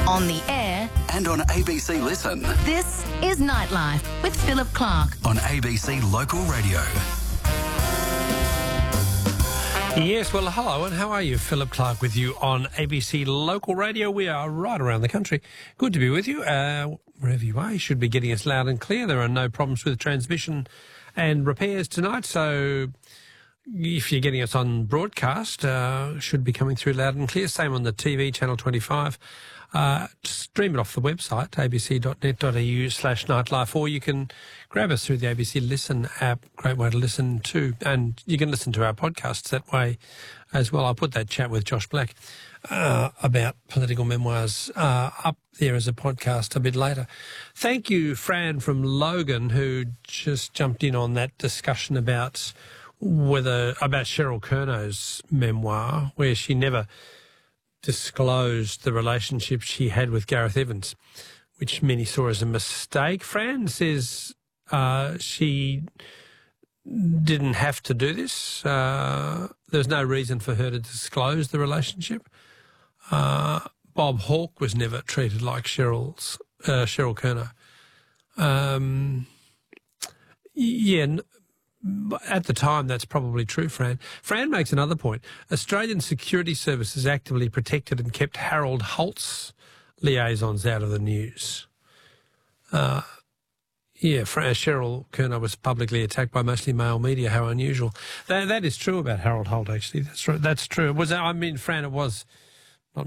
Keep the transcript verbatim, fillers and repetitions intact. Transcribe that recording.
on the air, and on A B C Listen. this is Nightlife with Philip Clark. On A B C Local Radio. Yes, well, hello, and how are you? Philip Clark with you on A B C Local Radio. We are right around the country. Good to be with you. Uh, wherever you are, you should be getting us loud and clear. There are no problems with transmission and repairs tonight, so if you're getting us on broadcast, uh, should be coming through loud and clear. Same on the T V, Channel twenty-five. Uh, stream it off the website, abc.net.au slash nightlife, or you can grab us through the A B C Listen app. Great way to listen to, and you can listen to our podcasts that way as well. I'll put that chat with Josh Black uh, about political memoirs uh, up there as a podcast a bit later. Thank you, Fran from Logan, who just jumped in on that discussion about whether about Cheryl Kernow's memoir, where she never disclosed the relationship she had with Gareth Evans, which many saw as a mistake. Fran says uh, she didn't have to do this. Uh, there's no reason for her to disclose the relationship. Uh, Bob Hawke was never treated like Cheryl's uh, Cheryl Kernow. Um, yeah. At the time, that's probably true, Fran. Fran makes another point. Australian security services actively protected and kept Harold Holt's liaisons out of the news. Uh, yeah, Fran, Cheryl Kernow was publicly attacked by mostly male media. How unusual. That, that is true about Harold Holt, actually. That's true. That's true. It was, I mean, Fran, it was